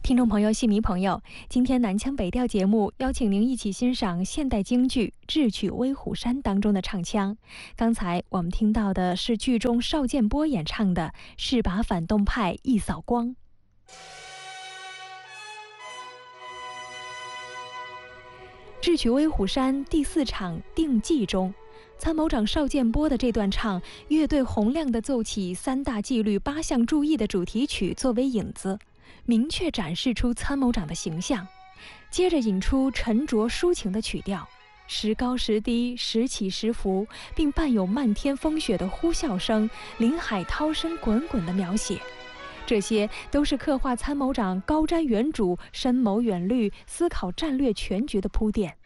听众朋友、戏迷朋友，今天南腔北调节目邀请您一起欣赏现代京剧《智取威虎山》当中的唱腔。刚才我们听到的是剧中邵建波演唱的《是把反动派一扫光》。《智取威虎山》第4场定计中，参谋长邵建波的这段唱，乐队洪亮地奏起3大纪律8项注意的主题曲作为引子，明确展示出参谋长的形象。接着引出沉着抒情的曲调，时高时低，时起时伏，并伴有漫天风雪的呼啸声、林海涛声滚滚的描写。这些都是刻画参谋长高瞻远瞩、深谋远虑、思考战略全局的铺垫。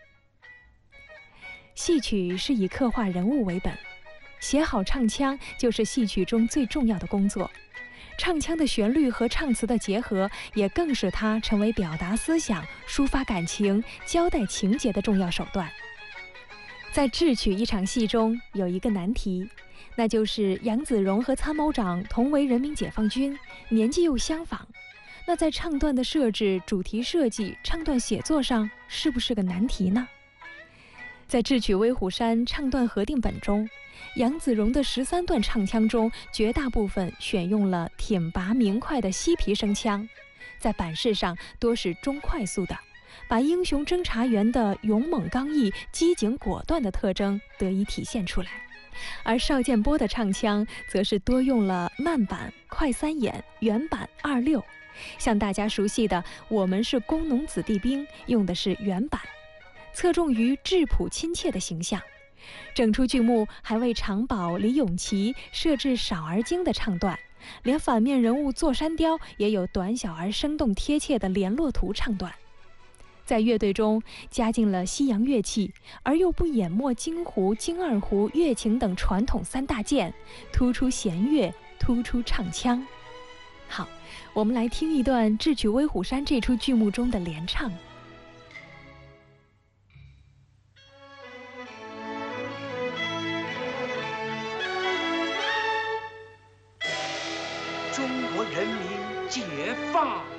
戏曲是以刻画人物为本，写好唱腔就是戏曲中最重要的工作。唱腔的旋律和唱词的结合，也更使它成为表达思想、抒发感情、交代情节的重要手段。在智取一场戏中有一个难题，那就是杨子荣和参谋长同为人民解放军，年纪又相仿，那在唱段的设置、主题设计、唱段写作上是不是个难题呢？在《智取威虎山》唱段核定本中，杨子荣的13段唱腔中，绝大部分选用了挺拔明快的西皮声腔，在板式上多是中快速的，把英雄侦察员的勇猛刚毅、机警果断的特征得以体现出来。而邵建波的唱腔则是多用了慢板、快3眼、原板、2/6，像大家熟悉的“我们是工农子弟兵”用的是原板，侧重于质朴亲切的形象。整出剧目还为常宝、李永琪设置少而精的唱段，连反面人物座山雕也有短小而生动贴切的联络图唱段。在乐队中加进了西洋乐器，而又不淹没京胡、京二胡、乐琴等传统3大件，突出弦乐，突出唱腔。好，我们来听一段《智取威虎山》这出剧目中的联唱。 中国人民解放